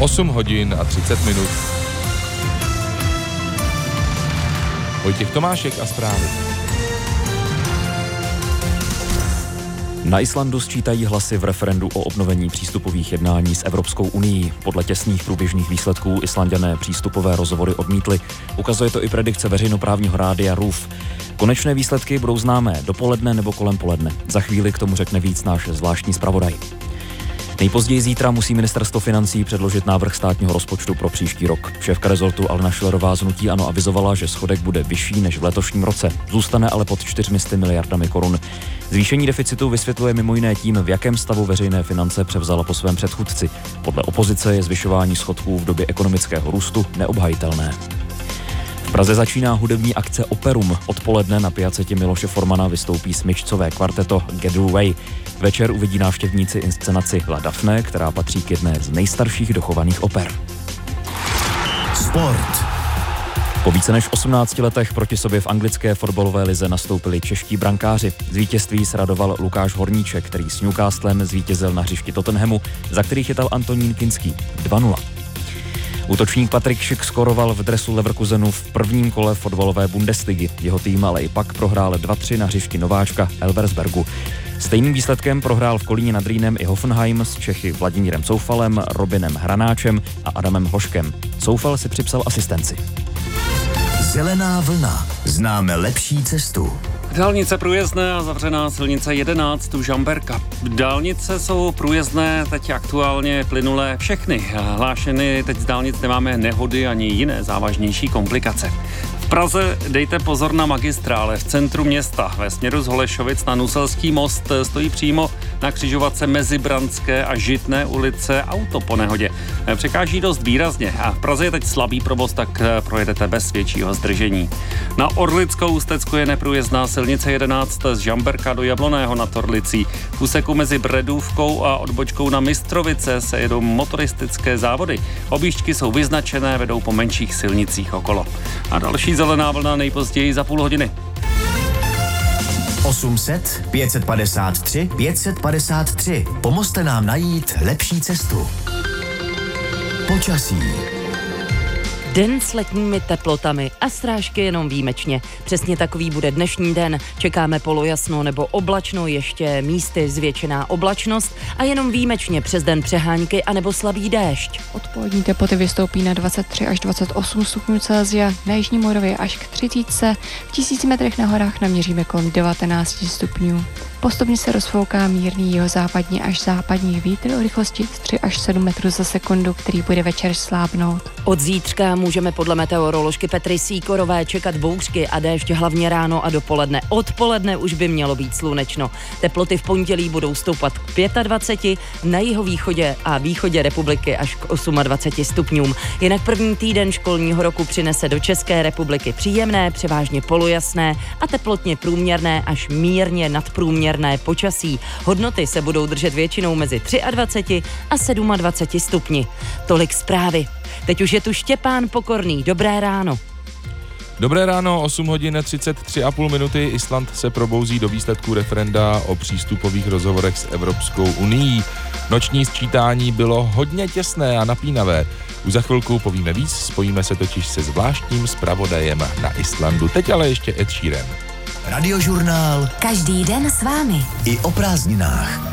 8 hodin a 30 minut. Vojtěch Tomášek a zprávy. Na Islandu sčítají hlasy v referendu o obnovení přístupových jednání s Evropskou unií. Podle těsných průběžných výsledků Islanďané přístupové rozhovory odmítli. Ukazuje to i predikce veřejnoprávního rádia RÚV. Konečné výsledky budou známé dopoledne nebo kolem poledne. Za chvíli k tomu řekne víc náš zvláštní zpravodaj. Nejpozději zítra musí ministerstvo financí předložit návrh státního rozpočtu pro příští rok. Šéfka rezortu Alena Schillerová z hnutí ANO avizovala, že schodek bude vyšší než v letošním roce. Zůstane ale pod 400 miliardami korun. Zvýšení deficitu vysvětluje mimo jiné tím, v jakém stavu veřejné finance převzala po svém předchůdci. Podle opozice je zvyšování schodků v době ekonomického růstu neobhajitelné. V Praze začíná hudební akce Operum. Odpoledne na piacetě Miloše Formana vystoupí smyčcové kvarteto Get Away. Večer uvidí návštěvníci inscenaci La Daphne, která patří k jedné z nejstarších dochovaných oper. Sport. Po více než 18 letech proti sobě v anglické fotbalové lize nastoupili čeští brankáři. Z vítězství se radoval Lukáš Horníček, který s Newcastlem zvítězil na hřišti Tottenhamu, za který chytal Antonín Kinský 2-0. Útočník Patrik Schick skoroval v dresu Leverkusenu v prvním kole fotbalové Bundesligy. Jeho tým ale i pak prohrál 2-3 na hřišti nováčka Elversbergu. Stejným výsledkem prohrál v Kolíně nad Rýnem i Hoffenheim s Čechy Vladimírem Coufalem, Robinem Hranáčem a Adamem Hoškem. Coufal si připsal asistenci. Zelená vlna. Známe lepší cestu. Dálnice průjezdné a zavřená silnice 11 u Žamberka. Dálnice jsou průjezdné, teď aktuálně plynulé všechny. Hlášeny teď z dálnic nemáme nehody ani jiné závažnější komplikace. V Praze dejte pozor na magistrále v centru města. Ve směru z Holešovic na Nuselský most stojí přímo na křižovatce mezi Brandské a Žitné ulice auto po nehodě. Překáží dost výrazně a v Praze je teď slabý provoz, tak projedete bez většího zdržení. Na Orlickou Ústecku je neprůjezdná silnice 11 z Žamberka do Jabloného nad Orlicí. V úseku mezi Bredůvkou a odbočkou na Mistrovice se jedou motoristické závody. Objížďky jsou vyznačené, vedou po menších silnicích okolo. A další zelená vlna nejpozději za půl hodiny. 800 553 553. Pomozte nám najít lepší cestu. Počasí. Den s letními teplotami a srážky jenom výjimečně. Přesně takový bude dnešní den. Čekáme polojasno nebo oblačno, ještě místy zvětšená oblačnost a jenom výjimečně přes den přehánky a nebo slabý déšť. Odpolední teploty vystoupí na 23 až 28 stupňů Celsia, na jižní Moravě až k 30, v 1000 metrech na horách naměříme kolem 19 stupňů. Postupně se rozfouká mírný jihozápadní až západní vítr o rychlosti 3 až 7 metrů za sekundu, který bude večer slábnout. Od zítřka můžeme podle meteoroložky Petry Síkorové čekat bouřky a déšť hlavně ráno a dopoledne. Odpoledne už by mělo být slunečno. Teploty v pondělí budou stoupat k 25, na jihovýchodě a východě republiky až k 28 stupňům. Jinak první týden školního roku přinese do České republiky příjemné, převážně polojasné a teplotně průměrné až mírně nadprůměrné počasí. Hodnoty se budou držet většinou mezi 23 a 27 stupni. Tolik zprávy. Teď už je tu Štěpán Pokorný. Dobré ráno. Dobré ráno, 8 hodin 33,5 minuty. Island se probouzí do výsledků referenda o přístupových rozhovorech s Evropskou unií. Noční sčítání bylo hodně těsné a napínavé. Už za chvilku povíme víc, spojíme se totiž se zvláštním zpravodajem na Islandu. Teď ale ještě Ed Sheeran. Radiožurnál. Každý den s vámi. I o prázdninách.